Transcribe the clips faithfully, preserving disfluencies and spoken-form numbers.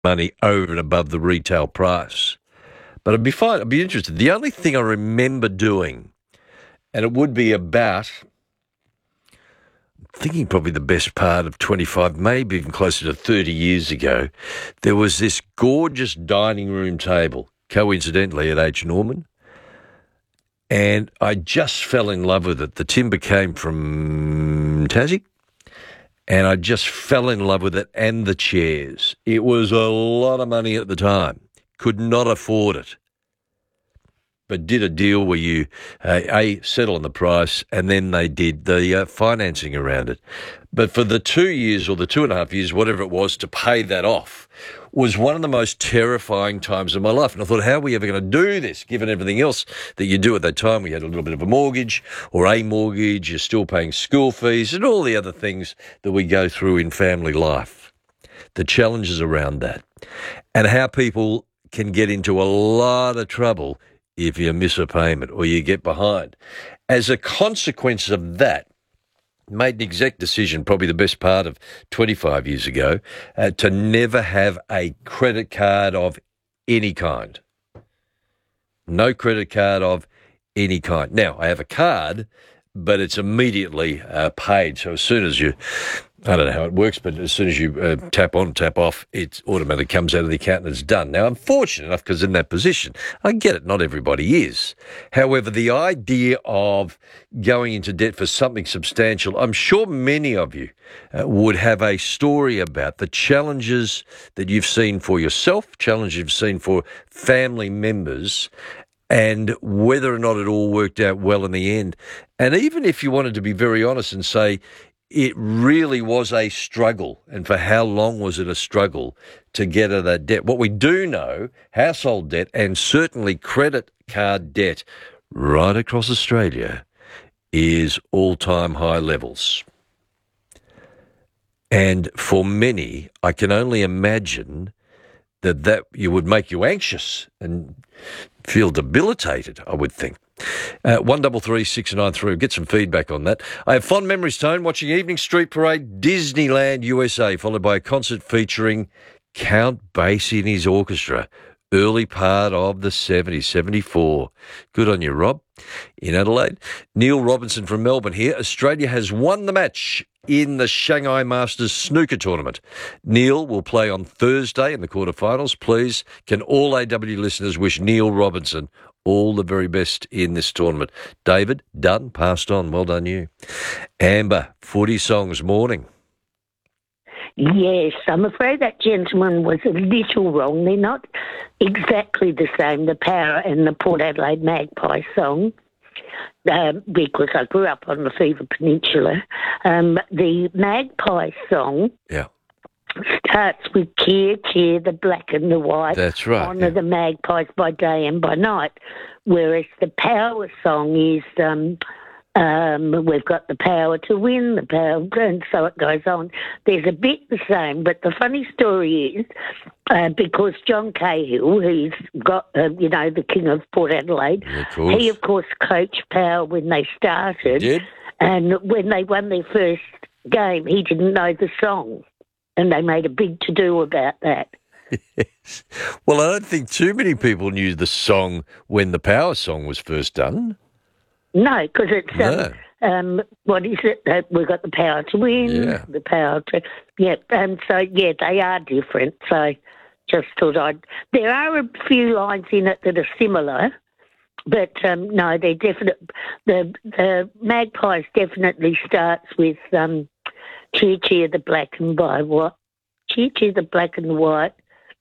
money over and above the retail price. But I'd be fine. I'd be interested. The only thing I remember doing, and it would be about, thinking probably the best part of twenty-five, maybe even closer to thirty years ago, there was this gorgeous dining room table, coincidentally at H. Norman, and I just fell in love with it. The timber came from Tassie, and I just fell in love with it and the chairs. It was a lot of money at the time. Could not afford it. But did a deal where you, uh, A, settle on the price, and then they did the uh, financing around it. But for the two years or the two and a half years, whatever it was, to pay that off was one of the most terrifying times of my life. And I thought, how are we ever going to do this, given everything else that you do at that time? We had a little bit of a mortgage or a mortgage, you're still paying school fees and all the other things that we go through in family life. The challenges around that and how people can get into a lot of trouble if you miss a payment or you get behind. As a consequence of that, made an exec decision, probably the best part of twenty-five years ago, uh, to never have a credit card of any kind. No credit card of any kind. Now, I have a card, but it's immediately uh, paid. So as soon as you, I don't know how it works, but as soon as you uh, tap on, tap off, it automatically comes out of the account and it's done. Now, I'm fortunate enough because in that position, I get it, not everybody is. However, the idea of going into debt for something substantial, I'm sure many of you uh, would have a story about the challenges that you've seen for yourself, challenges you've seen for family members, and whether or not it all worked out well in the end. And even if you wanted to be very honest and say, it really was a struggle. And for how long was it a struggle to get out of that debt? What we do know, household debt and certainly credit card debt right across Australia is all-time high levels. And for many, I can only imagine that that you would make you anxious and feel debilitated, I would think. Uh, one double three six nine three. Get some feedback on that. I have fond memories, Tone, watching Evening Street Parade, Disneyland, U S A, followed by a concert featuring Count Basie and his orchestra. Early part of the seventies, seventy-four. Good on you, Rob. In Adelaide, Neil Robinson from Melbourne here. Australia has won the match in the Shanghai Masters snooker tournament. Neil will play on Thursday in the quarterfinals. Please, can all A W listeners wish Neil Robinson all the very best in this tournament. David, done, passed on. Well done you. Amber, footy songs, morning. Yes, I'm afraid that gentleman was a little wrong. They're not exactly the same, the Power and the Port Adelaide Magpie song, um, because I grew up on the Fever Peninsula. Um, the Magpie song yeah. starts with Cheer, Cheer, the Black and the White. That's right. Honour yeah. the Magpies by day and by night, whereas the Power song is... Um, Um, we've got the power to win, the power, and so it goes on. There's a bit the same, but the funny story is, uh, because John Cahill, who's got, uh, you know, the King of Port Adelaide, yeah, of he, of course, coached Power when they started. Did? And when they won their first game, he didn't know the song, and they made a big to-do about that. Yes. Well, I don't think too many people knew the song when the Power song was first done. No, because it's, um, No. um, what is it? Uh, we've got the power to win, Yeah. the power to, yeah, and so, yeah, they are different. So just thought I'd, there are a few lines in it that are similar, but um, no, they're definite. The, the Magpies definitely starts with um, Cheer, Cheer, the Black and White. What? Cheer, Cheer, the Black and the White.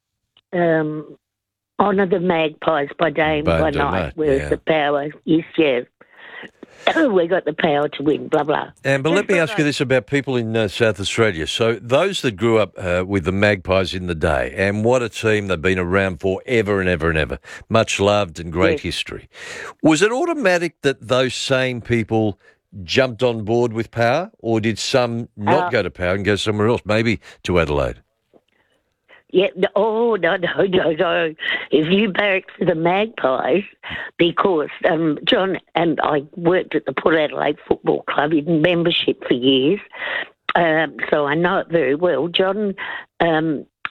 Um, Honour the Magpies by day and by, by night, night, whereas yeah. the power is, yeah. We got the power to win, blah, blah. And but let me ask you this about people in uh, South Australia. So those that grew up uh, with the Magpies in the day, and what a team they've been around for ever and ever and ever, much loved and great yes. history. Was it automatic that those same people jumped on board with Power, or did some not uh, go to Power and go somewhere else, maybe to Adelaide? Yeah, no, oh, no, no, no, no. If you barracked for the Magpies, because um, John and I worked at the Port Adelaide Football Club in membership for years, um, so I know it very well. John um,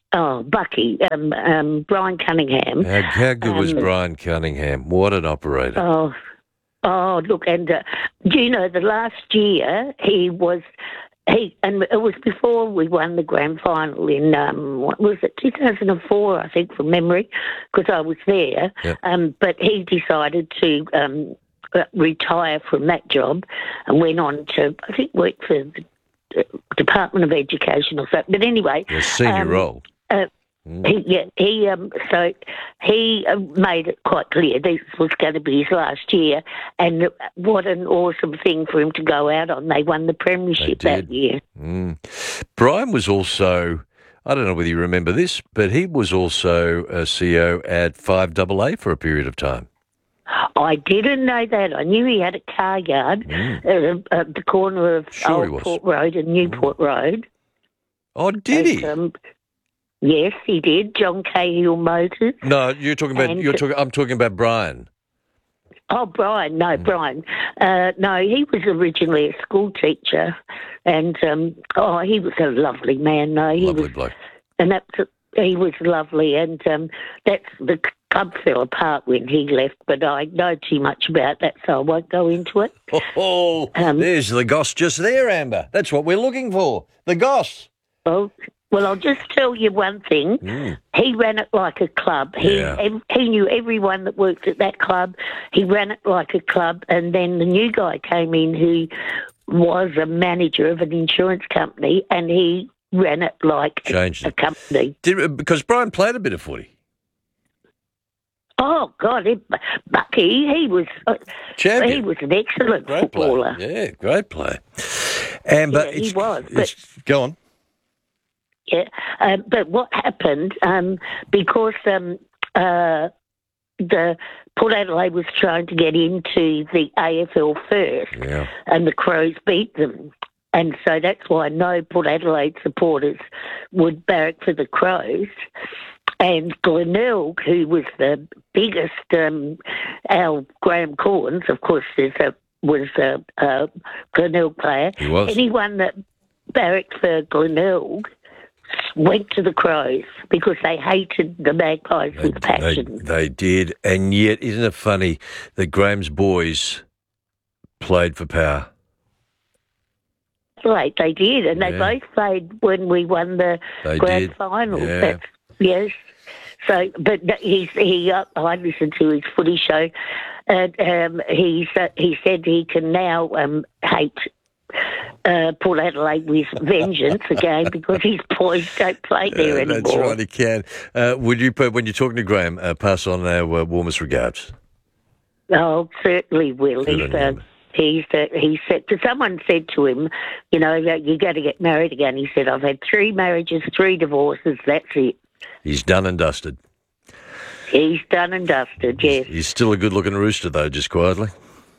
Oh, Bucky, um, um, Brian Cunningham. How, how good was Um, Brian Cunningham? What an operator. Oh, oh, look, and uh, do you know the last year he was he, and it was before we won the grand final in um, what was it, two thousand four, I think, from memory, because I was there. Yep. Um, but he decided to um, uh, retire from that job and went on to, I think, work for the uh, Department of Education or something. But anyway, A senior um, role. Uh, Mm. he, yeah, he um, so he uh, made it quite clear this was going to be his last year, and what an awesome thing for him to go out on. They won the premiership They that did. year. Mm. Brian was also, I don't know whether you remember this, but he was also a C E O at five A A for a period of time. I didn't know that. I knew he had a car yard Mm. uh, at the corner of Sure he Old was. Port Road and Newport Road. Oh, did And, he? um, yes, he did. John Cahill Motors. No, you're talking about. and- You're talking. I'm talking about Brian. Oh, Brian, no, Mm. Brian. Uh, no, he was originally a school teacher, and um, oh, he was a lovely man. No, he Lovely was, bloke. and that's he was lovely, and um, that's the club fell apart when he left. But I know too much about that, so I won't go into it. Oh, Um, there's the goss just there, Amber. That's what we're looking for. The goss. Well, well, I'll just tell you one thing. Mm. He ran it like a club. He Yeah. ev- he knew everyone that worked at that club. He ran it like a club, and then the new guy came in who was a manager of an insurance company, and he ran it like a, Changed a it. company. Did, because Brian played a bit of footy. Oh God, it, Bucky, he was uh, Champion. he was an excellent Great footballer. player. Yeah, great player. Amber, Yeah, he it's, was, it's, go on. Yeah, um, but what happened, um, because um, uh, the Port Adelaide was trying to get into the A F L first, Yeah. and the Crows beat them. And so that's why no Port Adelaide supporters would barrack for the Crows. And Glenelg, who was the biggest, um, our Graham Corns, of course, is a, was a, a Glenelg player. He was. Anyone that barracked for Glenelg went to the Crows because they hated the Magpies They, with they, passion. they did. And yet, isn't it funny that Graham's boys played for power? Right, they did, and they Yeah. both played when we won the They grand did. final. Yeah. That's, yes. So, but th- he's he. Uh, I listened to his footy show, and um, he's uh, he said he can now um, hate uh, Port Adelaide with vengeance again because his boys don't play there Uh, anymore. that's right, he can. Uh, would you, when you're talking to Graham, uh, pass on our uh, warmest regards? Oh, certainly will. Good He's, on you, uh, mate. he's, uh, he said, because someone said to him, you know, that you got to get married again. He said, I've had three marriages, three divorces, that's it. He's done and dusted. He's done and dusted, yes. He's still a good-looking rooster, though, just quietly.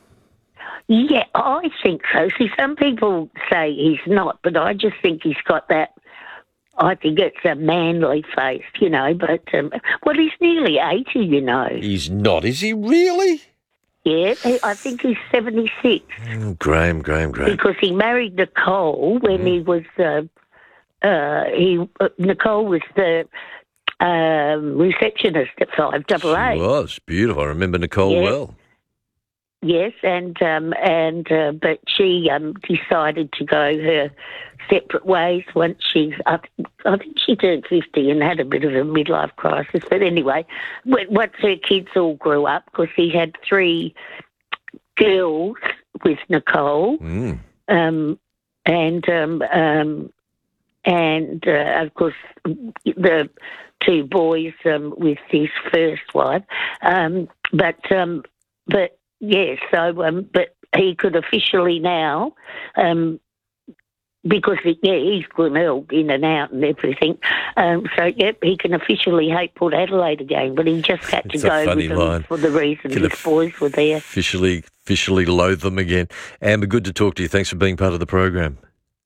Yeah, I think so. See, some people say he's not, but I just think he's got that, I think it's a manly face, you know, but, um, well, he's nearly eighty, you know. He's not, is he really? Yeah, I think he's seventy-six. Mm, Graham, Graham, Graham. Because he married Nicole when he was uh, uh, he uh, Nicole was the um, receptionist at five double She A. was beautiful. I remember Nicole Yeah. well. Yes, and um, and uh, but she um, decided to go her separate ways once she I, I think she turned fifty and had a bit of a midlife crisis. But anyway, when, once her kids all grew up, because he had three girls with Nicole. Mm. Um, and um, um, and uh, of course the two boys um, with his first wife, um, but um, but yes, so um, but he could officially now. Um, because, he, yeah, he's Glenelg in and out and everything. Um, so, yep, he can officially hate Port Adelaide again, but he just had It's to a go funny with line. them for the reason Can his of- boys were there. Officially, officially loathe them again. Amber, good to talk to you. Thanks for being part of the program.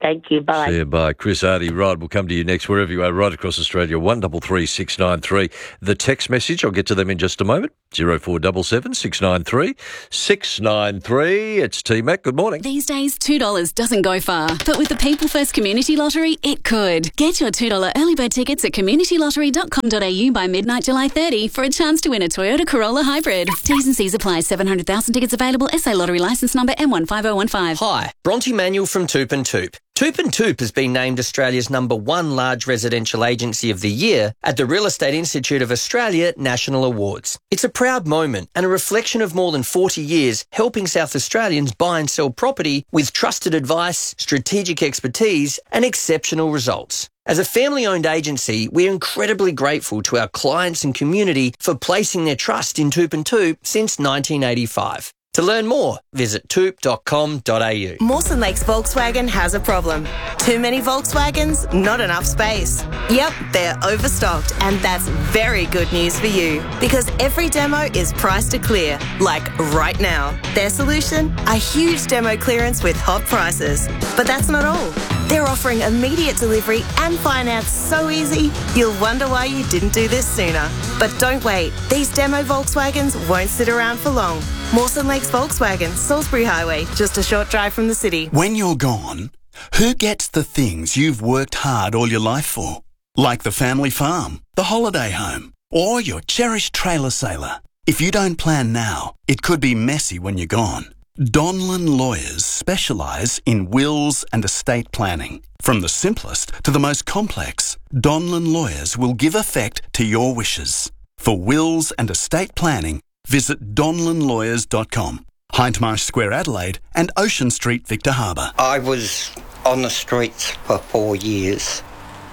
Thank you. Bye. See you. Bye. Chris Hardy, right, we'll come to you next, wherever you are, right across Australia, one three three six nine three. The text message, I'll get to them in just a moment, zero four seven seven six nine three six nine three. It's T-Mac. Good morning. These days, two dollars doesn't go far, but with the People First Community Lottery, it could. Get your two dollars early bird tickets at community lottery dot com dot a u by midnight July thirtieth for a chance to win a Toyota Corolla Hybrid. T's and C's apply. seven hundred thousand tickets available. S A Lottery licence number M one five oh one five. Hi, Bronte Manuel from Toop and Toop. Toop and Toop has been named Australia's number one large residential agency of the year at the Real Estate Institute of Australia National Awards. It's a proud moment and a reflection of more than forty years helping South Australians buy and sell property with trusted advice, strategic expertise and exceptional results. As a family-owned agency, we're incredibly grateful to our clients and community for placing their trust in Toop and Toop since nineteen eighty-five. To learn more, visit toop dot com dot a u. Mawson Lakes Volkswagen has a problem. Too many Volkswagens, not enough space. Yep, they're overstocked, and that's very good news for you because every demo is priced to clear, like right now. Their solution? A huge demo clearance with hot prices. But that's not all. They're offering immediate delivery and finance so easy, you'll wonder why you didn't do this sooner. But don't wait. These demo Volkswagens won't sit around for long. Mawson Lakes Volkswagen, Salisbury Highway, just a short drive from the city. When you're gone, who gets the things you've worked hard all your life for? Like the family farm, the holiday home, or your cherished trailer sailor. If you don't plan now, it could be messy when you're gone. Donlan Lawyers specialise in wills and estate planning. From the simplest to the most complex, Donlan Lawyers will give effect to your wishes. For wills and estate planning, visit donlan lawyers dot com. Hindmarsh Square, Adelaide, and Ocean Street, Victor Harbour. I was on the streets for four years.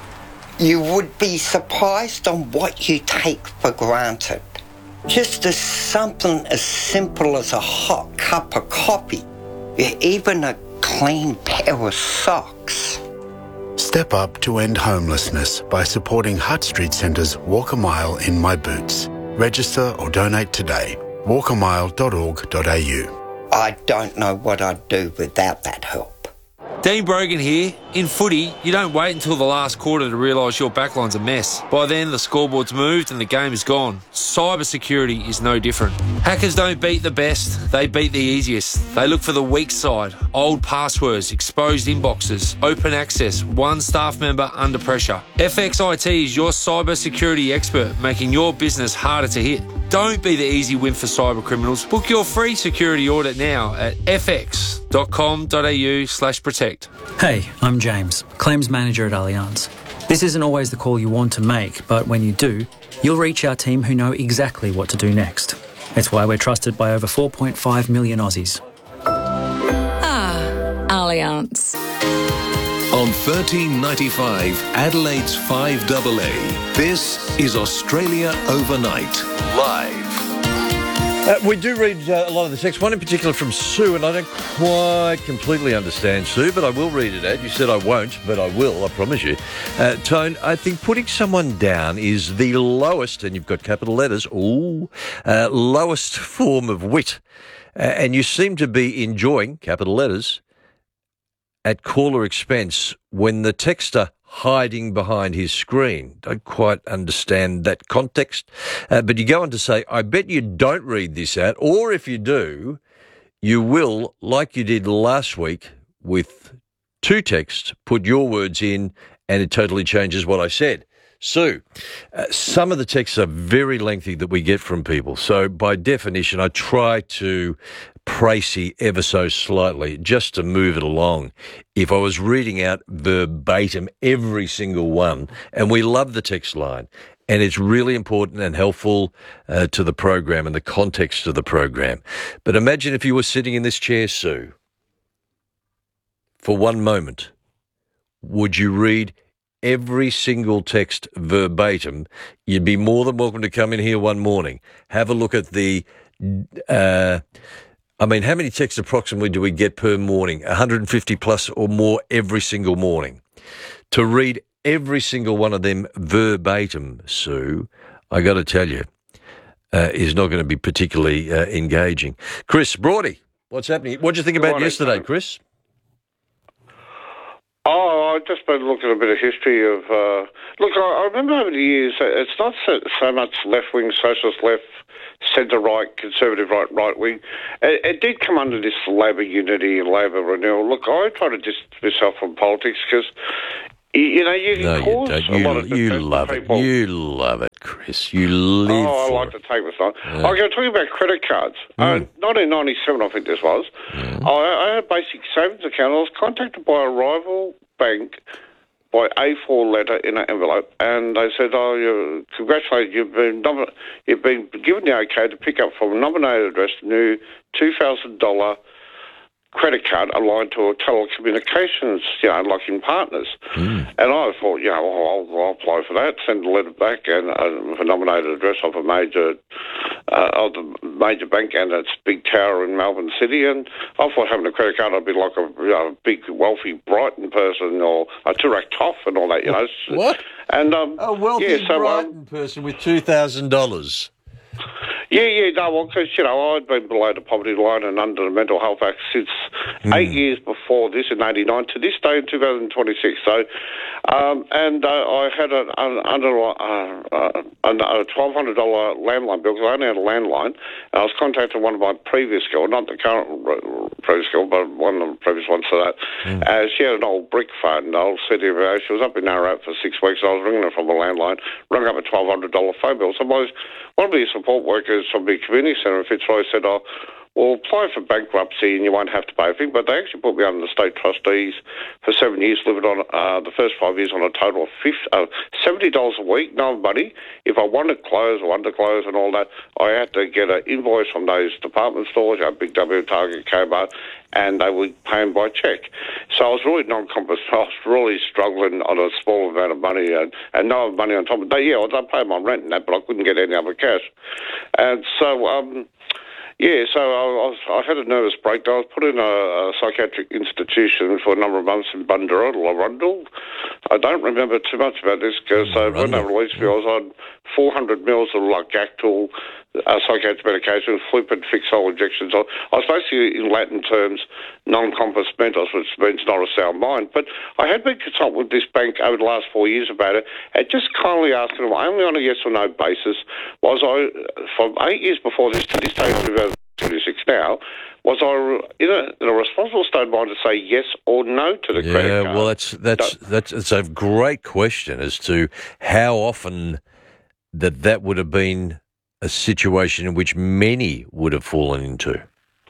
You would be surprised on what you take for granted. Just as something as simple as a hot cup of coffee, even a clean pair of socks. Step up to end homelessness by supporting Hutt Street Centre's Walk a Mile in My Boots. Register or donate today. walk a mile dot org dot a u. I don't know what I'd do without that help. Dean Brogan here. In footy, you don't wait until the last quarter to realise your backline's a mess. By then, the scoreboard's moved and the game is gone. Cyber security is no different. Hackers don't beat the best, they beat the easiest. They look for the weak side, old passwords, exposed inboxes, open access, one staff member under pressure. F X I T is your cyber security expert, making your business harder to hit. Don't be the easy win for cyber criminals. Book your free security audit now at f x dot com dot a u slash protect. Hey, I'm James, Claims Manager at Allianz. This isn't always the call you want to make, but when you do, you'll reach our team who know exactly what to do next. It's why we're trusted by over four point five million Aussies. Ah, Allianz. On thirteen ninety-five, Adelaide's five A A. This is Australia Overnight, live. Uh, we do read uh, a lot of the text, one in particular from Sue, and I don't quite completely understand, Sue, but I will read it out. You said I won't, but I will, I promise you. Uh, Tone, I think putting someone down is the lowest, and you've got capital letters, ooh, uh, lowest form of wit. Uh, and you seem to be enjoying, capital letters, at caller expense when the texter hiding behind his screen. Don't quite understand that context. Uh, but you go on to say, I bet you don't read this out, or if you do, you will, like you did last week with two texts, put your words in and it totally changes what I said. Sue, uh, some of the texts are very lengthy that we get from people. So by definition, I try to précis ever so slightly just to move it along. If I was reading out verbatim every single one, and we love the text line, and it's really important and helpful uh, to the program and the context of the program. But imagine if you were sitting in this chair, Sue, for one moment, would you read every single text verbatim? You'd be more than welcome to come in here one morning. Have a look at the, uh, I mean, how many texts approximately do we get per morning? one hundred fifty plus or more every single morning. To read every single one of them verbatim, Sue, I got to tell you, uh, is not going to be particularly uh, engaging. Chris Brody, what's happening? What did you think about yesterday, Chris? Oh, I've just been looking at a bit of history of... Uh, look, I, I remember over the years, it's not so, so much left-wing, socialist left, centre-right, conservative right, right-wing. It, it did come under this Labor unity and Labor renewal. Look, I try to distance myself from politics because, you, you know, you no, can cause you don't. a lot of You, you love people. it. You love it, Chris. You live Oh, I for like it. to take my time. Yeah. I'm going to talk about credit cards. Mm. Uh, nineteen ninety-seven, I think this was. Mm. I, I had a basic savings account. I was contacted by a rival bank by A four letter in an envelope, and they said, "Oh, you congratulations, you've been nom- you've been given the okay to pick up from a nominated address a new two thousand dollar credit card aligned to a telecommunications, you know, like in Partners." Mm. And I thought, you know, well, I'll, I'll apply for that, send a letter back, and uh, a nominated address of a major uh, of the major bank and its big tower in Melbourne City. And I thought having a credit card, I'd be like a you know, big, wealthy Brighton person or a Turak Toff and all that, you know. What? And um, A wealthy yeah, so, Brighton um, person with two thousand dollars. Yeah, yeah, no, well, because, you know, I'd been below the poverty line and under the Mental Health Act since mm. eight years before this in eighty-nine to this day in two thousand twenty-six. So, um, and uh, I had an, an under uh, uh, a twelve hundred dollars landline bill because I only had a landline. And I was contacting one of my previous girls, not the current previous girl, but one of the previous ones to that. Mm. Uh, she had an old brick phone, an old C D. She was up in Narrowat for six weeks. I was ringing her from a landline, rung up a twelve hundred dollars phone bill. So my, one of the support workers from the community centre in Fitzroy said, "Oh, well, apply for bankruptcy and you won't have to pay a thing." But they actually put me under the state trustees for seven years, living on uh, the first five years on a total of fifty, uh, seventy dollars a week, no money. If I wanted clothes or underclothes and all that, I had to get an invoice from those department stores, you know, Big W, Target, Kmart, and they would pay them by cheque. So I was really non-compensated. I was really struggling on a small amount of money and, and no money on top of that. Yeah, I paid my rent and that, but I couldn't get any other cash. And so... um Yeah, so I, was, I had a nervous breakdown. I was put in a, a psychiatric institution for a number of months in Bundoora, Arundel. I don't remember too much about this because uh, when they released me, I was on four hundred mils of like Gactyl, uh, psychiatric medication, flip and fixole injections. I, I was basically, in Latin terms, non-compos mentis, which means not a sound mind. But I had been consulted with this bank over the last four years about it, and just kindly asking them, only on a yes or no basis, was I, from eight years before this to this day, two thousand twenty-six now, was I in a, in a responsible state of mind to say yes or no to the yeah, credit card? Yeah, well, that's that's that's it's a great question as to how often that that would have been a situation in which many would have fallen into.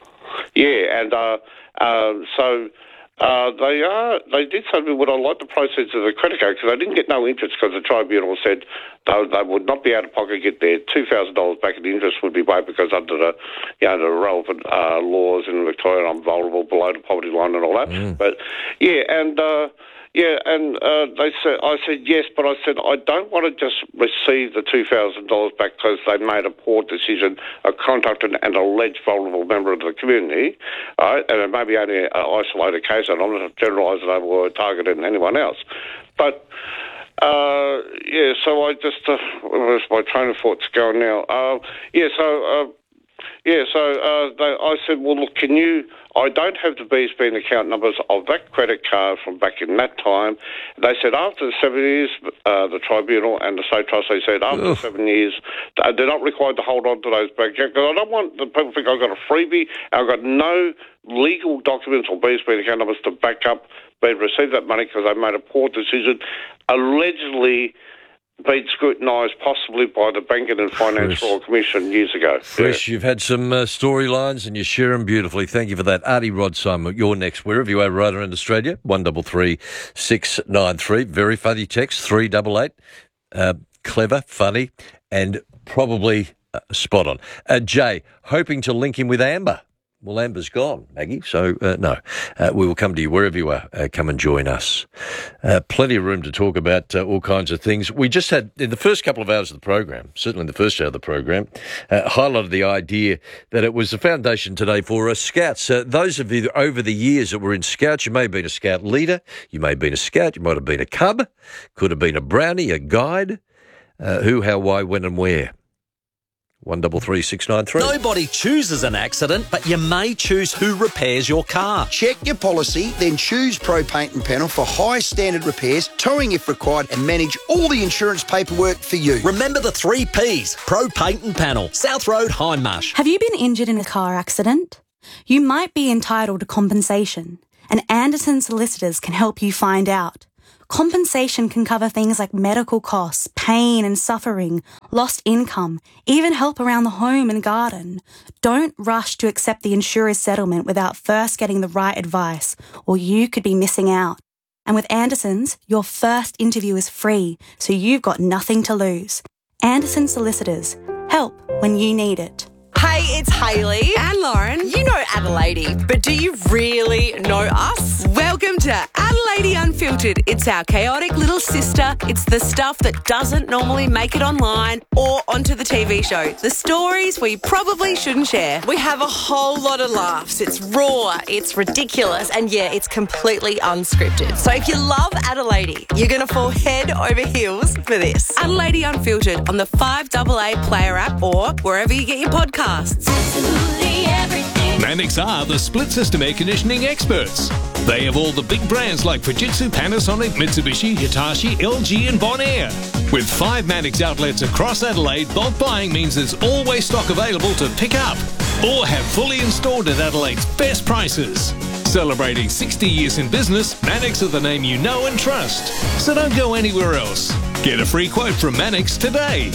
Yeah, and uh, uh, so uh, they are. They did say to me, would I like the proceeds of the credit card? Because I didn't get no interest because the tribunal said they, they would not be out of pocket get their two thousand dollars back, and the interest would be paid because under the, you know, the relevant uh, laws in Victoria, I'm vulnerable below the poverty line and all that. Mm. But yeah, and. Uh, Yeah, and uh, they said, I said yes, but I said I don't want to just receive the two thousand dollars back because they made a poor decision, a contact an, an alleged vulnerable member of the community, right? And it may be only an isolated case, and I'm not generalising over or targeting anyone else. But, uh, yeah, so I just, uh, where's my train of thought's going now? Uh, yeah, so... Uh, Yeah, so uh, they, I said, well, look, can you... I don't have the B S B and account numbers of that credit card from back in that time. They said after the seven years, uh, the tribunal and the state trustee said after Ugh. seven years, uh, they're not required to hold on to those bank accounts. Because I don't want the people to think I've got a freebie. I've got no legal documents or B S B and account numbers to back up being received that money because they made a poor decision, allegedly been scrutinised possibly by the Banking and Finance Royal Commission years ago. Chris, yeah. You've had some uh, storylines and you share them beautifully. Thank you for that. Artie Rod Simon, you're next. Wherever you are right around Australia, one double three six nine three. Very funny text, three double eight. Uh, clever, funny, and probably uh, spot on. Uh, Jay, hoping to link him with Amber. Well, Amber's gone, Maggie, so uh, no. Uh, we will come to you wherever you are. Uh, come and join us. Uh, plenty of room to talk about uh, all kinds of things. We just had, in the first couple of hours of the program, certainly in the first hour of the program, uh, highlighted the idea that it was the foundation today for uh, Scouts. Uh, those of you that over the years that were in Scouts, you may have been a Scout leader, you may have been a Scout, you might have been a Cub, could have been a Brownie, a Guide, uh, who, how, why, when and where. one three three six nine three. Nobody chooses an accident, but you may choose who repairs your car. Check your policy, then choose Pro Paint and Panel for high standard repairs, towing if required, and manage all the insurance paperwork for you. Remember the three Ps. Pro Paint and Panel. South Road, Hindmarsh. Have you been injured in a car accident? You might be entitled to compensation, and Anderson Solicitors can help you find out. Compensation can cover things like medical costs, pain and suffering, lost income, even help around the home and garden. Don't rush to accept the insurer's settlement without first getting the right advice, or you could be missing out. And with Anderson's, your first interview is free, so you've got nothing to lose. Anderson Solicitors. Help when you need it. Hey, it's Hayley and Lauren. You know Adelaide, but do you really know us? Welcome to Adelaide Unfiltered. It's our chaotic little sister. It's the stuff that doesn't normally make it online or onto the T V show. The stories we probably shouldn't share. We have a whole lot of laughs. It's raw, it's ridiculous, and yeah, it's completely unscripted. So if you love Adelaide, you're going to fall head over heels for this. Adelaide Unfiltered on the five A A Player app or wherever you get your podcasts. Absolutely everything. Mannix are the split system air conditioning experts. They have all the big brands like Fujitsu, Panasonic, Mitsubishi, Hitachi, L G and Bonaire. With five Mannix outlets across Adelaide, bulk buying means there's always stock available to pick up or have fully installed at Adelaide's best prices. Celebrating sixty years in business, Mannix are the name you know and trust. So don't go anywhere else. Get a free quote from Mannix today.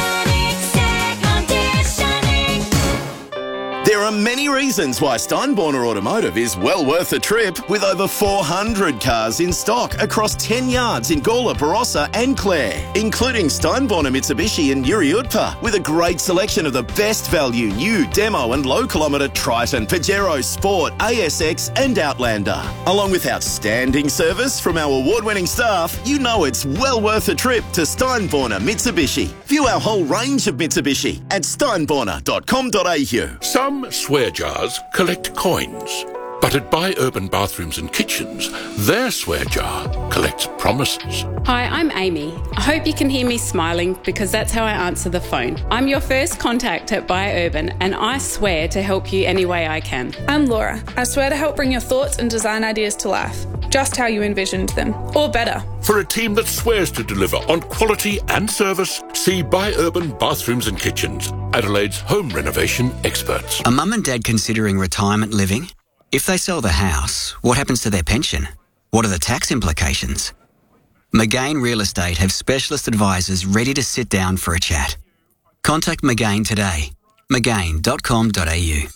There are many reasons why Steinborner Automotive is well worth a trip, with over four hundred cars in stock across ten yards in Gawler, Barossa and Clare, including Steinborner Mitsubishi and Yuriudpa, with a great selection of the best value new demo and low kilometre Triton, Pajero Sport, A S X and Outlander. Along with outstanding service from our award-winning staff, you know it's well worth a trip to Steinborner Mitsubishi. View our whole range of Mitsubishi at steinborner dot com dot a u. Some swear jars collect coins, but at Buy Urban Bathrooms and Kitchens, their swear jar collects promises. Hi, I'm Amy. I hope you can hear me smiling because that's how I answer the phone. I'm your first contact at Buy Urban and I swear to help you any way I can. I'm Laura. I swear to help bring your thoughts and design ideas to life, just how you envisioned them, or better. For a team that swears to deliver on quality and service, see Buy Urban Bathrooms and Kitchens, Adelaide's home renovation experts. Are mum and dad considering retirement living? If they sell the house, what happens to their pension? What are the tax implications? McGain Real Estate have specialist advisors ready to sit down for a chat. Contact McGain today. mcgain dot com dot a u.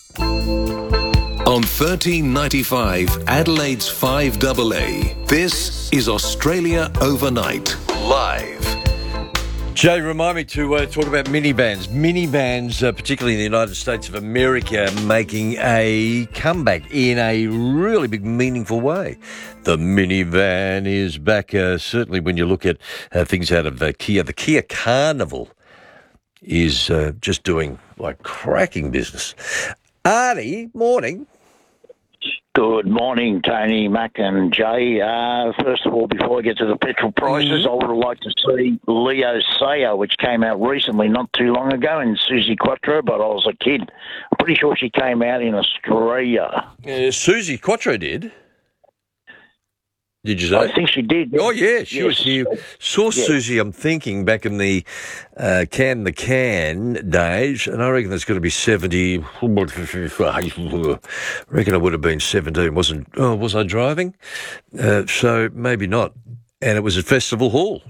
On thirteen ninety-five, Adelaide's five A A, this is Australia Overnight, live. Jay, remind me to uh, talk about minivans. Minivans, uh, particularly in the United States of America, making a comeback in a really big, meaningful way. The minivan is back, uh, certainly when you look at uh, things out of uh, Kia. The Kia Carnival is uh, just doing, like, cracking business. Artie, morning. Good morning, Tony, Mac and Jay. Uh, first of all, before I get to the petrol prices, mm-hmm. I would have liked to see Leo Sayer, which came out recently, not too long ago, and Susie Quattro, but I was a kid. I'm pretty sure she came out in Australia. Uh, Susie Quattro did? Did you say? I think she did. Oh, yeah, she yes. was here. Saw yeah. Susie, I'm thinking, back in the uh, Can the Can days, and I reckon that's got to be seventy. I reckon I would have been seventeen. Wasn't, oh, was I driving? Uh, so maybe not. And it was at Festival Hall.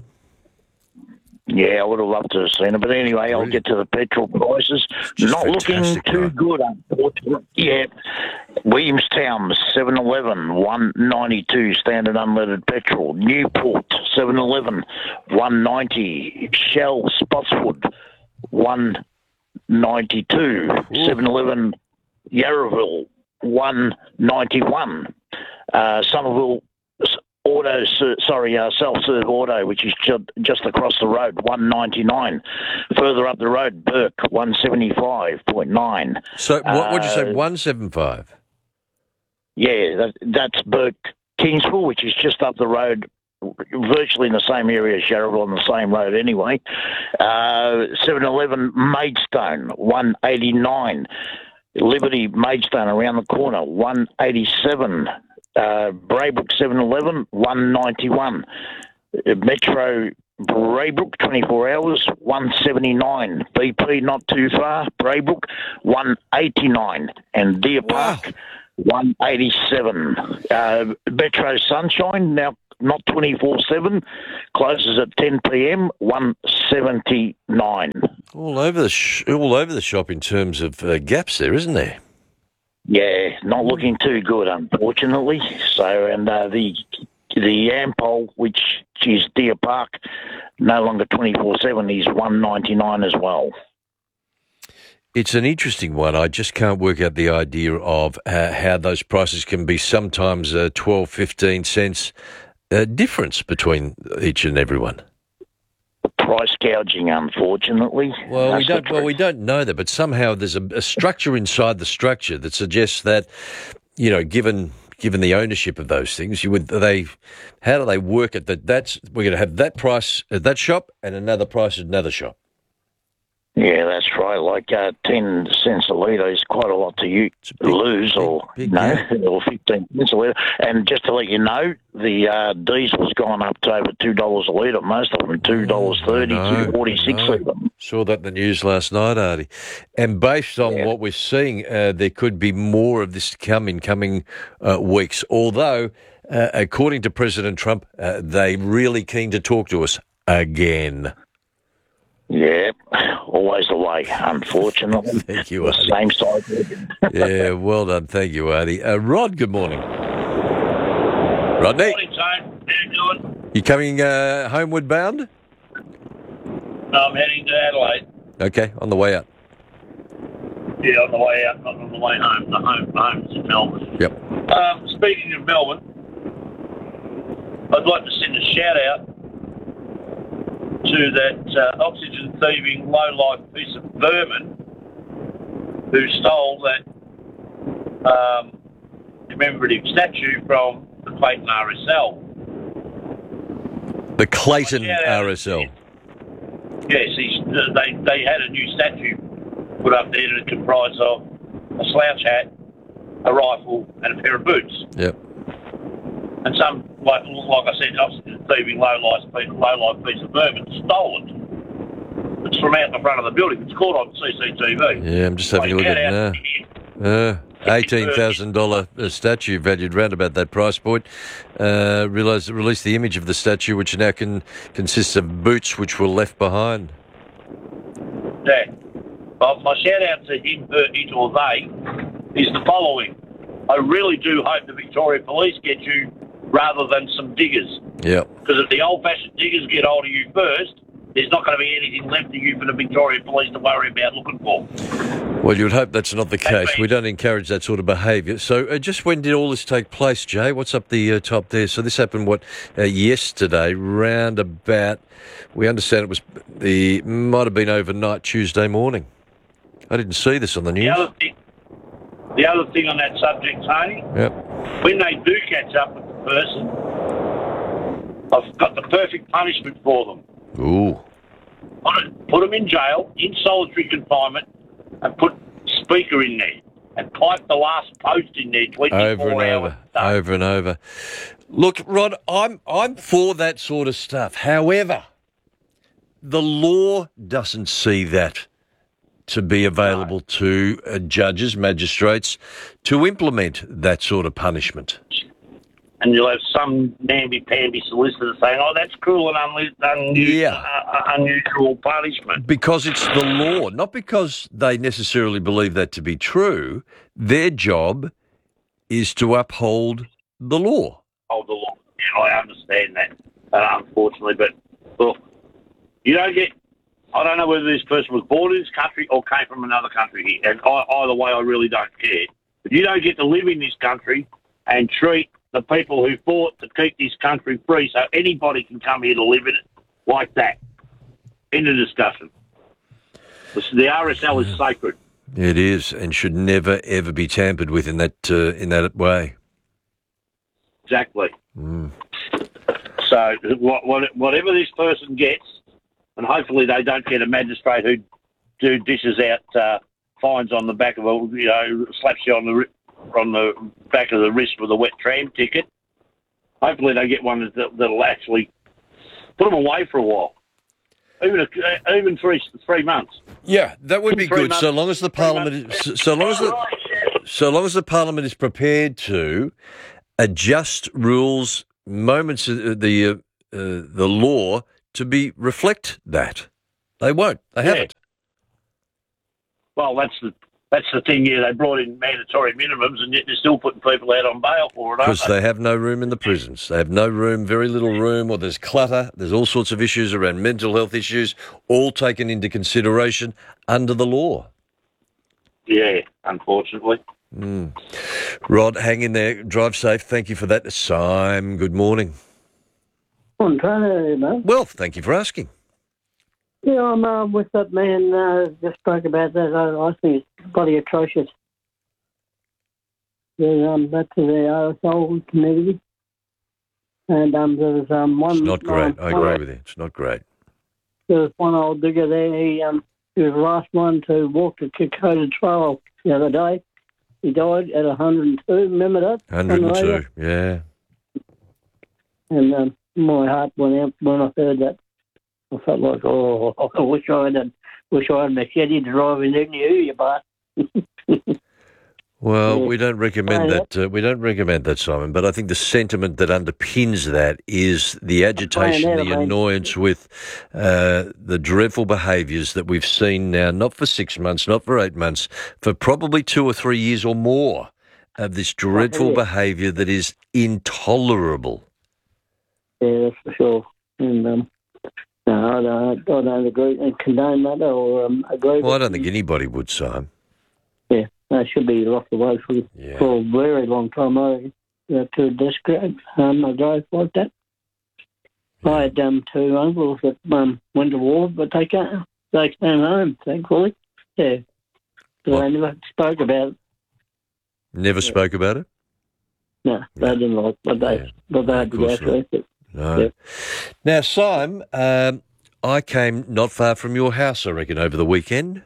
Yeah, I would have loved to have seen it. But anyway, really? I'll get to the petrol prices. Just Not looking too right? good, unfortunately. Yeah. Williamstown, seven eleven, one ninety-two standard unleaded petrol. Newport, seven eleven, one ninety. Shell, Spotswood, one ninety-two. seven eleven, Yarraville, one ninety-one. Uh, Somerville, Auto, sorry, uh, self-serve auto, which is ju- just across the road, one ninety-nine. Further up the road, Burke, one seventy-five point nine. So what would you say, uh, one seventy-five? Yeah, that, that's Burke Kingsville, which is just up the road virtually in the same area as Yarraville on the same road anyway. Uh, seven eleven Maidstone, one eighty-nine. Liberty Maidstone around the corner, one eighty-seven. Uh, Braybrook seven eleven, one ninety-one. Uh, Metro Braybrook twenty-four hours, one seventy-nine. B P not too far, Braybrook, one eighty-nine. And Deer Park, wow. one eighty-seven. Uh, Metro Sunshine, now not twenty-four seven, closes at ten p.m, one seventy-nine. All over the sh- all over the shop in terms of uh, gaps there, isn't there? Yeah, not looking too good, unfortunately. So, and uh, the the Ampol, which is Deer Park, no longer twenty-four seven, is one ninety-nine as well. It's an interesting one. I just can't work out the idea of uh, how those prices can be sometimes uh, twelve, fifteen cents uh, difference between each and every one. Price gouging, unfortunately. Well, That's we don't. Well, we don't know that, but somehow there's a, a structure inside the structure that suggests that, you know, given given the ownership of those things, you would they, how do they work it? That that's we're going to have that price at that shop and another price at another shop. Yeah, that's right. Like uh, ten cents a litre is quite a lot to you big, lose, big, or big, no, yeah. or fifteen cents a litre. And just to let you know, the uh, diesel's gone up to over two dollars a litre. Most of them two dollars thirty, two forty six of them. Saw that in the news last night, Artie. And based on yeah. what we're seeing, uh, there could be more of this to come in coming uh, weeks. Although, uh, according to President Trump, uh, they're really keen to talk to us again. Yeah, always the way, unfortunately. Thank you, Artie. Same side. Yeah, well done. Thank you, Artie. Uh, Rod, good morning. Rodney? Good morning, Tone. How you doing? You coming uh, homeward bound? No, I'm heading to Adelaide. Okay, on the way out. Yeah, on the way out, not on the way home. The home, the home's in Melbourne. Yep. Um, speaking of Melbourne, I'd like to send a shout-out to that uh, oxygen-thieving, low-life piece of vermin who stole that um, commemorative statue from the Clayton R S L. The Clayton R S L? Yes, he's, uh, they, they had a new statue put up there that comprised of a slouch hat, a rifle, and a pair of boots. Yep. And some, like, like I said, oxygen-thieving, low-life low piece of vermin stole it. It's from out the front of the building. It's caught on C C T V. Yeah, I'm just having a look at it now. Uh, eighteen thousand dollars statue valued round about that price point. Uh, realised, released the image of the statue, which now can, consists of boots which were left behind. Yeah. Well, my shout-out to him, her, it, or they is the following. I really do hope the Victoria Police get you rather than some diggers. Yeah. Because if the old-fashioned diggers get hold of you first, there's not going to be anything left of you for the Victoria Police to worry about looking for. Well, you'd hope that's not the case. We don't encourage that sort of behaviour. So uh, just when did all this take place, Jay? What's up the uh, top there? So this happened, what, uh, yesterday, round about, we understand it was, the might have been overnight Tuesday morning. I didn't see this on the news. The other thing, the other thing on that subject, Tony, yep. when they do catch up with the person, I've got the perfect punishment for them. Ooh. Put, it, put them in jail, in solitary confinement, and put speaker in there, and pipe the last post in there twenty-four over and hours. over, over and over. Look, Rod, I'm I'm for that sort of stuff. However, the law doesn't see that to be available no. to uh, judges, magistrates, to implement that sort of punishment. And you'll have some namby-pamby solicitor saying, oh, that's cruel and un- unusual, yeah. uh, unusual punishment. Because it's the law, not because they necessarily believe that to be true. Their job is to uphold the law. Uphold the law. Yeah, I understand that, uh, unfortunately. But, look, you don't get... I don't know whether this person was born in this country or came from another country, and I, either way, I really don't care. But you don't get to live in this country and treat the people who fought to keep this country free so anybody can come here to live in it like that. End of discussion. The R S L is sacred. It is, and should never, ever be tampered with in that uh, in that way. Exactly. Mm. So what, what, whatever this person gets, and hopefully they don't get a magistrate who do dishes out uh, fines on the back of a, you know, slaps you on the on the back of the wrist with a wet tram ticket. Hopefully they get one that, that'll actually put them away for a while, even a, even three three months. Yeah, that would be Three good. months- So long as the parliament, is, so long as the, so long as the parliament is prepared to adjust rules, moments, uh, the uh, uh, the law to be reflect that. They won't. They Yeah. haven't. Well, that's the that's the thing. Yeah, they brought in mandatory minimums, and yet they're still putting people out on bail for it, aren't Because they? they have no room in the prisons. They have no room, very little room, or there's clutter. There's all sorts of issues around mental health issues, all taken into consideration under the law. Yeah, unfortunately. Mm. Rod, hang in there. Drive safe. Thank you for that. Simon, good morning. I'm trying to, mate. Well, thank you for asking. Yeah, I'm uh, with that man uh, just spoke about that. I, I think it's bloody atrocious. Yeah, um, that's the aerosol community. And um, there was um, one... It's not great. Um, I one- agree with you. It's not great. There was one old digger there. He, um, he was the last one to walk the Kokoda Trail the other day. He died at one hundred and two. Remember that? one hundred and two, On the yeah. radio? And um, my heart went out when I heard that. I felt like, oh, I wish I had, a, wish I had a machete driving in you, you bastard. Well, Yeah. we don't recommend Yeah. that. Uh, we don't recommend that, Simon. But I think the sentiment that underpins that is the agitation, that, the I mean. annoyance with uh, the dreadful behaviours that we've seen now, not for six months, not for eight months, for probably two or three years or more, of this dreadful yeah. behaviour that is intolerable. Yeah, that's for sure. And um, no, I don't, I don't agree and condone that or um, agree. Well, I with don't think anybody would, Simon. Yeah, they should be locked away for, for a very long time. I uh, to discredit um, a guy like that. I had um, two uncles that um, went to war, but they can't. They came home, thankfully. Yeah, so they never spoke about it. Never Yeah. spoke about it? No, they didn't like what they what they had to go course through. But, No. yeah. Now, Simon, um, I came not far from your house, I reckon, over the weekend.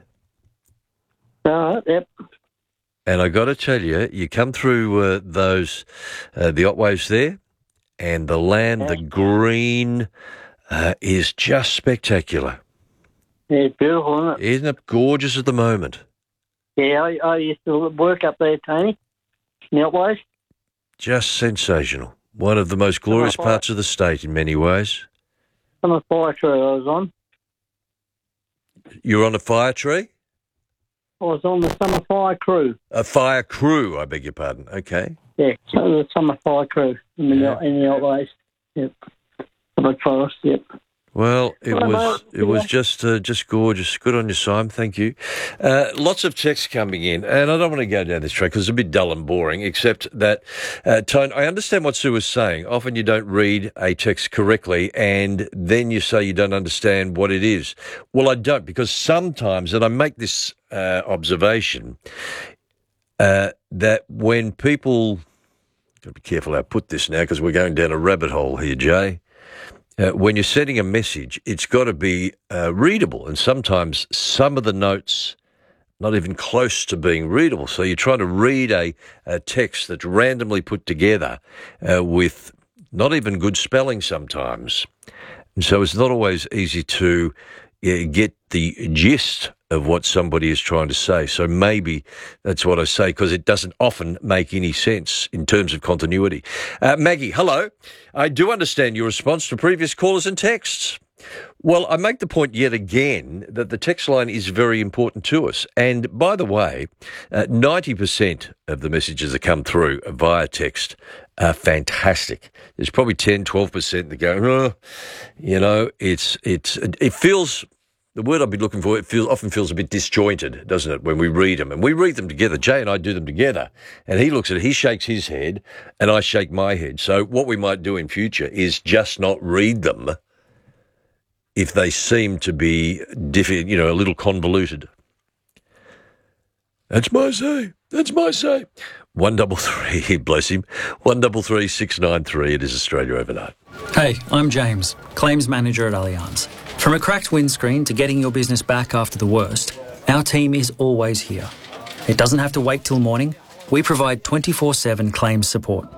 All right, yep. And I got to tell you, you come through uh, those, uh, the Otways there, and the land, the green, uh, is just spectacular. Yeah, it's beautiful, isn't it? Isn't it gorgeous at the moment? Yeah, I, I used to work up there, Tony. In the Otways. Just sensational. One of the most glorious Oh, parts of the state in many ways. On a fire tree I was on. You're on a fire tree? I was on the summer fire crew. A fire crew, I beg your pardon. Okay. Yeah, so the summer fire crew in the, Yeah. in the Otways. Yep. Public forest, yep. Well, it Well, was mate, it was yeah. just uh, just gorgeous. Good on you, Simon. Thank you. Uh, lots of texts coming in, and I don't want to go down this track because it's a bit dull and boring. Except that, uh, Tone, I understand what Sue was saying. Often you don't read a text correctly, and then you say you don't understand what it is. Well, I don't, because sometimes, and I make this uh, observation, uh, that when people, got to be careful how I put this now because we're going down a rabbit hole here, Jay. Uh, when you're sending a message, it's got to be uh, readable, and sometimes some of the notes not even close to being readable. So you're trying to read a, a text that's randomly put together uh, with not even good spelling sometimes, and so it's not always easy to uh, get the gist of what somebody is trying to say. So maybe that's what I say, because it doesn't often make any sense in terms of continuity. Uh, Maggie, hello. I do understand your response to previous callers and texts. Well, I make the point yet again that the text line is very important to us. And by the way, uh, ninety percent of the messages that come through via text are fantastic. There's probably ten, twelve percent that go, oh, you know, it's, it's, it feels... The word I've been looking for, it feels, often feels a bit disjointed, doesn't it, when we read them? And we read them together. Jay and I do them together. And he looks at it, he shakes his head, and I shake my head. So what we might do in future is just not read them if they seem to be, diffi- you know, a little convoluted. That's my say. That's my say. One double three, bless him. One double three six nine three. It is Australia Overnight. Hey, I'm James, Claims Manager at Allianz. From a cracked windscreen to getting your business back after the worst, our team is always here. It doesn't have to wait till morning. We provide twenty-four seven claims support.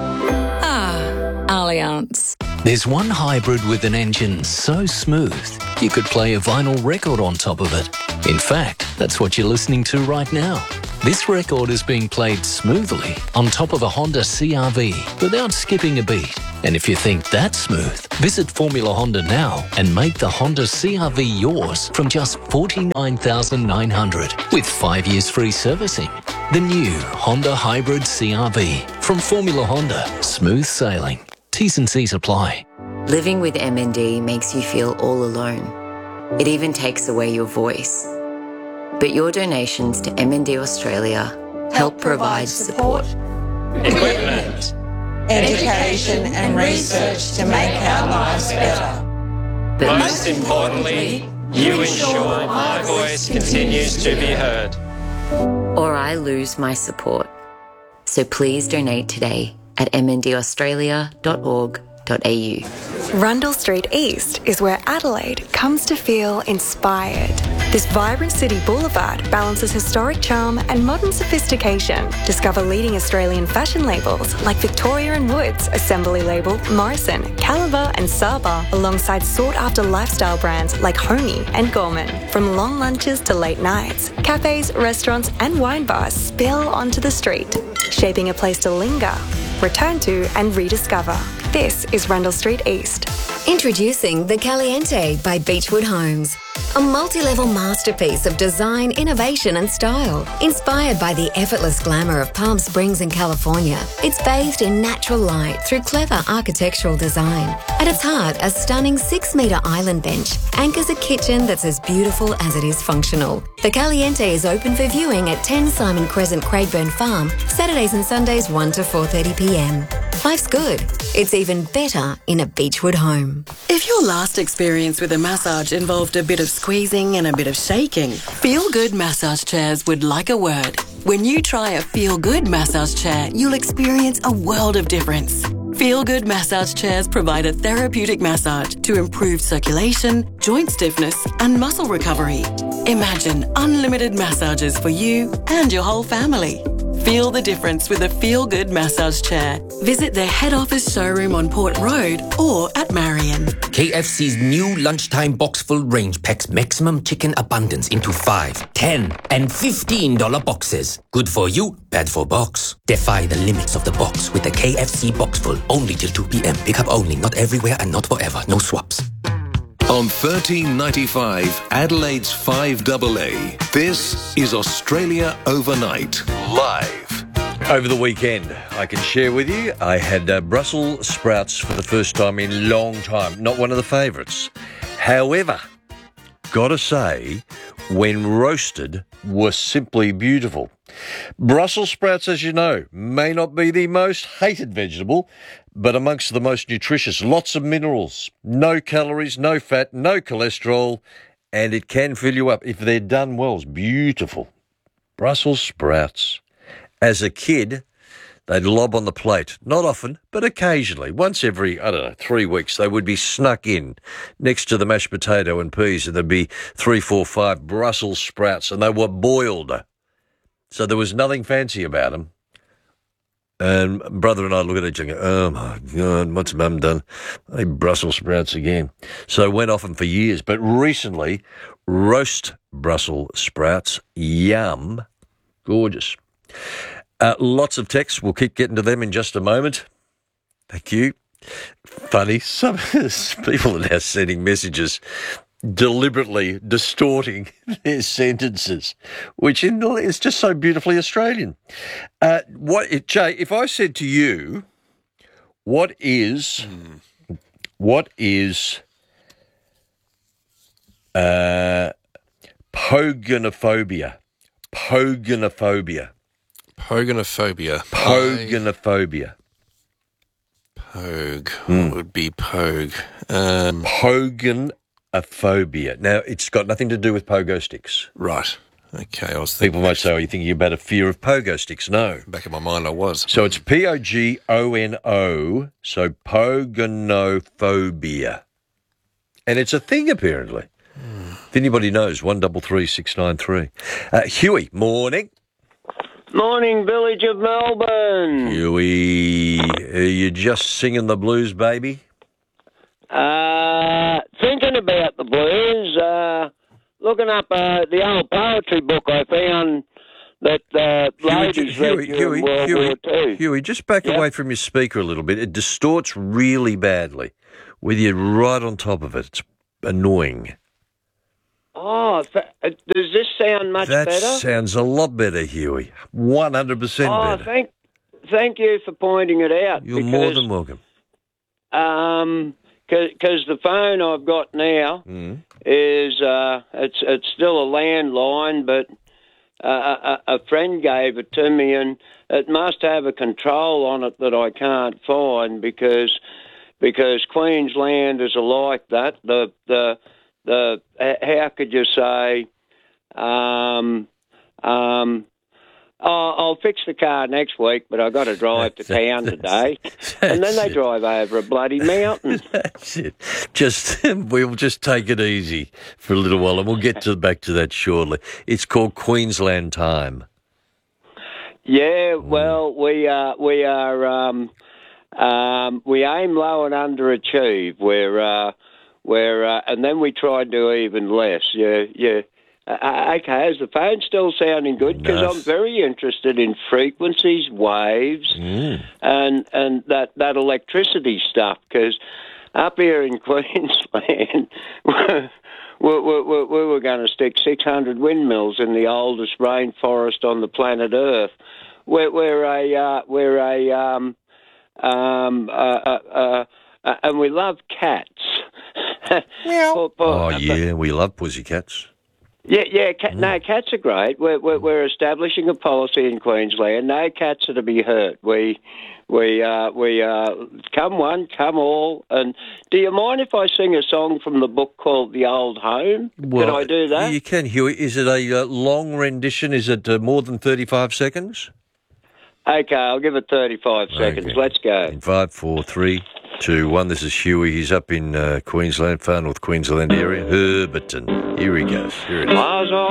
Ah, Allianz. There's one hybrid with an engine so smooth, you could play a vinyl record on top of it. In fact, that's what you're listening to right now. This record is being played smoothly on top of a Honda C R V without skipping a beat. And if you think that's smooth, visit Formula Honda now and make the Honda C R V yours from just forty-nine thousand nine hundred dollars with five years free servicing. The new Honda Hybrid C R V from Formula Honda. Smooth sailing. T's and C's apply. Living with M N D makes you feel all alone. It even takes away your voice. But your donations to M N D Australia help provide support, equipment, education and research to make our lives better. But most importantly, you ensure my voice continues to be heard. or I lose my support. So please donate today at m n d australia dot org dot a u. Rundle Street East is where Adelaide comes to feel inspired. This vibrant city boulevard balances historic charm and modern sophistication. Discover leading Australian fashion labels like Victoria and Woods, Assembly Label, Morrison, Caliber and Saba, alongside sought-after lifestyle brands like Homey and Gorman. From long lunches to late nights, cafes, restaurants and wine bars spill onto the street, shaping a place to linger, return to and rediscover. This is Rundle Street East. Introducing the Caliente by Beechwood Homes. A multi-level masterpiece of design, innovation and style. Inspired by the effortless glamour of Palm Springs in California, it's bathed in natural light through clever architectural design. At its heart, a stunning six-metre island bench anchors a kitchen that's as beautiful as it is functional. The Caliente is open for viewing at ten Simon Crescent, Craigburn Farm, Saturdays and Sundays one to four thirty p m. Life's good. It's even better in a Beechwood home. If your last experience with a massage involved a bit of squeezing and a bit of shaking, Feel Good Massage Chairs would like a word. When you try a Feel Good massage chair, you'll experience a world of difference. Feel Good Massage Chairs provide a therapeutic massage to improve circulation, joint stiffness and muscle recovery. Imagine unlimited massages for you and your whole family. Feel the difference with a Feel Good massage chair. Visit their head office showroom on Port Road or at Marion. K F C's new lunchtime box full range packs maximum chicken abundance into five, ten and fifteen dollar boxes. Good for you, bad for box. Defy the limits of the box with the K F C box full only till two p m. Pick up only, not everywhere and not forever. No swaps. On thirteen ninety-five, Adelaide's five double A, this is Australia Overnight, live. Over the weekend, I can share with you, I had uh, Brussels sprouts for the first time in a long time. Not one of the favourites. However, gotta say, when roasted, were simply beautiful. Brussels sprouts, as you know, may not be the most hated vegetable, but amongst the most nutritious. Lots of minerals, no calories, no fat, no cholesterol, and it can fill you up if they're done well. It's beautiful. Brussels sprouts. As a kid, they'd lob on the plate. Not often, but occasionally. Once every, I don't know, three weeks, they would be snuck in next to the mashed potato and peas, and there'd be three, four, five Brussels sprouts, and they were boiled. So there was nothing fancy about them. And brother and I look at each other and go, oh my God, what's Mum done? Hey, Brussels sprouts again. So I went off them for years. But recently, roast Brussels sprouts, yum, gorgeous. Uh, lots of texts. We'll keep getting to them in just a moment. Thank you. Funny. Some people are now sending messages deliberately distorting their sentences, which in, is just so beautifully Australian. Uh, what, Jay, if I said to you, what is, mm. what is uh, poganophobia? Poganophobia. Poganophobia. Poganophobia. Pogue. Mm. What would be pogue? Um, Poganophobia. Now, it's got nothing to do with pogo sticks. Right. Okay, I was thinking... People might say, are you thinking about a fear of pogo sticks? No. Back in my mind, I was. So it's P O G O N O, so pogonophobia. And it's a thing, apparently. Mm. If anybody knows, one double three six nine three. Uh, Huey, morning. Morning, village of Melbourne. Huey, are you just singing the blues, baby? Uh, thinking about the blues, uh, looking up uh, the old poetry book I found that uh, ladies read Huey, during Huey, World Huey, War Two. Huey, just back Yep. away from your speaker a little bit. It distorts really badly with you right on top of it. It's annoying. Oh, th- uh, does this sound much that better? sounds a lot better, Huey. one hundred percent oh, better. thank, thank you for pointing it out. You're because, more than welcome. Um, because the phone I've got now Mm. is uh, it's it's still a landline, but uh, a, a friend gave it to me, and it must have a control on it that I can't find because because Queenslanders are like that. The the the how could you say? Um, um, Oh, I'll fix the car next week, but I've got to drive to town today. And then they drive over a bloody mountain. That's it. Just we'll just take it easy for a little while, and we'll get to back to that shortly. It's called Queensland Time. Yeah, well, we are we are um, um, we aim low and underachieve. We're uh, we're uh, and then we try and do even less. Yeah, yeah. Uh, okay, is the phone still sounding good? Because No. I'm very interested in frequencies, waves, Mm. and and that, that electricity stuff. Because up here in Queensland, we, we, we, we were going to stick six hundred windmills in the oldest rainforest on the planet Earth. We're, we're a uh, we're a um, um, uh, uh, uh, uh, and we love cats. For- for- Oh yeah, we love pussycats. Yeah, yeah. Cat, No, cats are great. We're, we're we're establishing a policy in Queensland. No cats are to be hurt. We we uh, we uh, come one, come all. And do you mind if I sing a song from the book called The Old Home? Well, Can I do that? You can, Huey. Is it a uh, long rendition? Is it uh, more than thirty-five seconds? Okay, I'll give it thirty-five seconds. Okay. Let's go. In five, four, three, two, one. This is Huey. He's up in uh, Queensland, far north Queensland area, Herberton. Here he goes. Here it is. I was